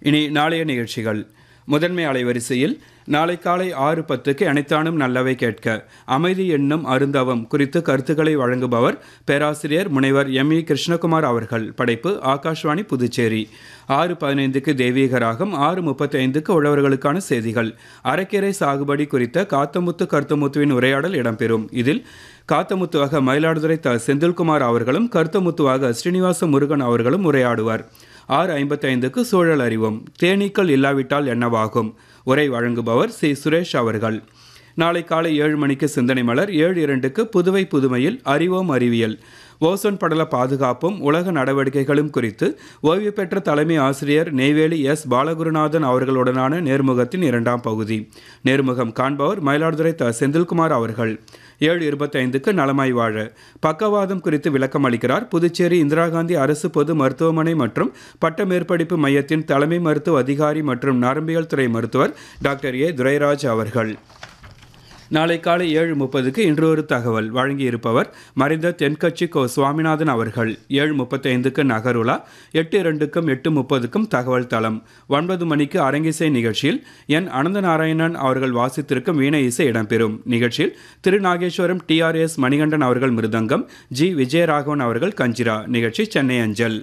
இனி நாளைய நிகழ்ச்சிகள். முதன்மை அலைவரிசையில் நாளை காலை 6:10க்கு அனைத்தானும் நல்லவை கேட்க அமைதி என்னும் அருந்தவம் குறித்து கருத்துக்களை வழங்குபவர் பேராசிரியர் முனைவர் எம்.இ. கிருஷ்ணகுமார் அவர்கள். படைப்பு ஆகாஷ்வாணி புதுச்சேரி. 6:15க்கு தெய்வீக ராகம், 6:35க்கு உழவர்களுக்கான செய்திகள். அரைக்கீரை சாகுபடி குறித்த காத்தமுத்து கருத்தமுத்துவின் உரையாடல் இடம்பெறும். இதில் காத்தமுத்துவாக மயிலாடுதுறை செந்தில்குமார் அவர்களும் கருத்தமுத்துவாக ஸ்ரீனிவாச முருகன் அவர்களும் உரையாடுவார். 6:55க்கு சூழல் அறிவோம். தேனீக்கள் இல்லாவிட்டால் என்னவாகும்? உரை வழங்குபவர் சி. சுரேஷ் அவர்கள். நாளை காலை 7 மணிக்கு சிந்தனை மலர். 7:02க்கு புதுவை புதுமையில் அறிவோம் அறிவியல், ஓசோன் படல பாதுகாப்பும் உலக நடவடிக்கைகளும் குறித்து ஓய்வு பெற்ற தலைமை ஆசிரியர் நெய்வேலி எஸ். பாலகுருநாதன் அவர்களுடனான நேர்முகத்தின் 2ஆம் பகுதி. நேர்முகம் காண்பவர் மயிலாடுதுறை செந்தில்குமார் அவர்கள். 7:25க்கு நலமாய் வாழ பக்கவாதம் குறித்து விளக்கம் அளிக்கிறார் புதுச்சேரி இந்திரா காந்தி அரசு பொது மருத்துவமனை மற்றும் பட்ட மேற்படிப்பு மையத்தின் தலைமை மருத்துவ அதிகாரி மற்றும் நரம்பியல் துறை மருத்துவர் டாக்டர் ஏ. துரைராஜ் அவர்கள். நாளை காலை 7:30க்கு இன்று ஒரு தகவல் வழங்கியிருப்பவர் மறைந்த தென்கட்சி கோ. சுவாமிநாதன் அவர்கள். 7:35க்கு நகருலா, 8:02க்கும் 8:30க்கும் தகவல் தளம். 9 மணிக்கு அரங்கிசை நிகழ்ச்சியில் என். அனந்தநாராயணன் அவர்கள் வாசித்திருக்கும் வீணை இசை இடம்பெறும். நிகழ்ச்சியில் திருநாகேஸ்வரம் TRS மணிகண்டன் அவர்கள் மிருதங்கம், ஜி. விஜயராகவன் அவர்கள் கஞ்சிரா. நிகழ்ச்சி சென்னை அஞ்சல்.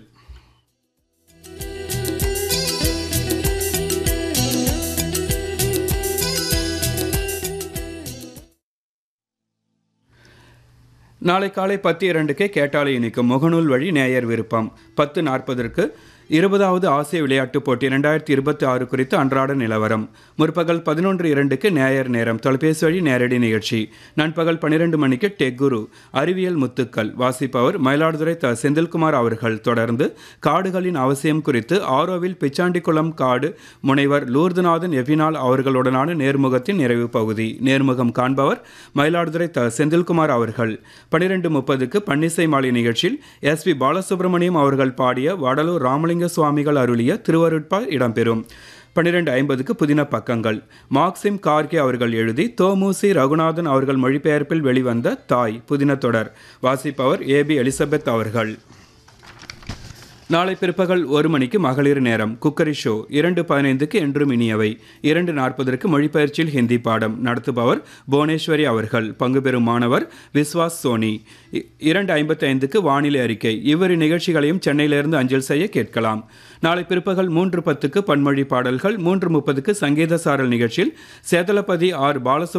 நாளை காலை 10:02க்கே கேட்டாலை இணைக்கும் முகநூல் வழி நேயர் விருப்பம். 10:40ற்கு 20வது ஆசிய விளையாட்டுப் போட்டி 2026 குறித்து அன்றாட நிலவரம். முற்பகல் 11:02க்கு நேயர் நேரம் தொலைபேசி வழி நேரடி நிகழ்ச்சி. நண்பகல் 12 மணிக்கு டெக்குரு அறிவியல் முத்துக்கள். வாசிப்பவர் மயிலாடுதுறை செந்தில்குமார் அவர்கள். தொடர்ந்து காடுகளின் அவசியம் குறித்து ஆரோவில் பிச்சாண்டிக்குளம் காடு முனைவர் லூர்துநாதன் எபினால் அவர்களுடனான நேர்முகத்தின் நிறைவு பகுதி. நேர்முகம் காண்பவர் மயிலாடுதுறை செந்தில்குமார் அவர்கள். 12:30க்கு பன்னிசை மாலை நிகழ்ச்சியில் S.P. பாலசுப்ரமணியம் அவர்கள் பாடிய வடலூர் ராமலிங்க சுவாமிகள் அருளிய திருவருட்பா இடம்பெறும். 12:50க்கு புதின பக்கங்கள். மார்க்சிம் கார்கே அவர்கள் எழுதி தோமுசி ரகுநாதன் அவர்கள் மொழிபெயர்ப்பில் வெளிவந்த தாய் புதின தொடர். வாசிப்பவர் A.B. எலிசபெத் அவர்கள். நாளை பிற்பகல் 1 மணிக்கு மகளிர் நேரம் குக்கரி ஷோ. 2:15க்கு என்றும் இனியவை. 2:40ற்கு மொழிபெயர்ச்சியில் ஹிந்தி பாடம். நடத்துபவர் புவனேஸ்வரி அவர்கள். பங்கு பெறும் மாணவர் விஸ்வாஸ் சோனி. 2:55க்கு வானிலை அறிக்கை. இவ்விரு நிகழ்ச்சிகளையும் சென்னையிலிருந்து அஞ்சல் செய்ய கேட்கலாம். நாளை பிற்பகல் 3:10க்கு பன்மொழி பாடல்கள். 3:30க்கு சங்கீத சாரல் நிகழ்ச்சியில் சேதலபதி ஆர். பாலசுப்ரமணியம்